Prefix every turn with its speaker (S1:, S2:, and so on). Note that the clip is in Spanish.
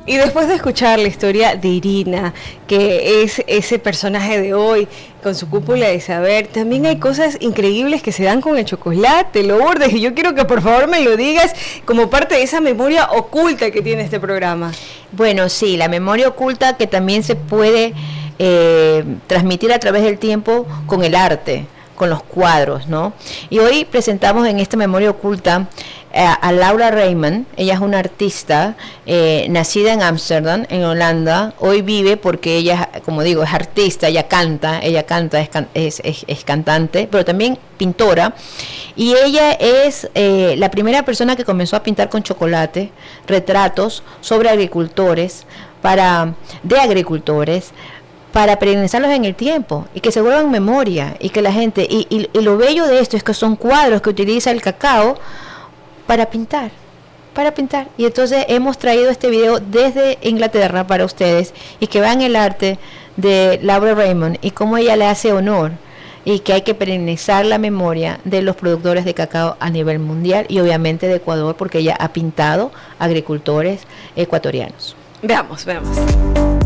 S1: Y después de escuchar la historia de Irina, que es ese personaje de hoy, con su cúpula de saber, también hay cosas increíbles que se dan con el chocolate, Lourdes, y yo quiero que por favor me lo digas como parte de esa memoria oculta que tiene este programa.
S2: Bueno, sí, la memoria oculta que también se puede transmitir a través del tiempo con el arte, con los cuadros, ¿no? Y hoy presentamos en esta memoria oculta a Laura Raymond. Ella es una artista nacida en Ámsterdam, en Holanda. Hoy vive porque ella, como digo, es artista, ella canta, es cantante, pero también pintora. Y ella es la primera persona que comenzó a pintar con chocolate retratos sobre agricultores, de agricultores, para perennizarlos en el tiempo y que se vuelvan memoria y que la gente, y lo bello de esto es que son cuadros que utiliza el cacao para pintar. Y entonces hemos traído este video desde Inglaterra para ustedes y que vean el arte de Laura Raymond y cómo ella le hace honor y que hay que perennizar la memoria de los productores de cacao a nivel mundial y obviamente de Ecuador porque ella ha pintado agricultores ecuatorianos.
S1: Veamos.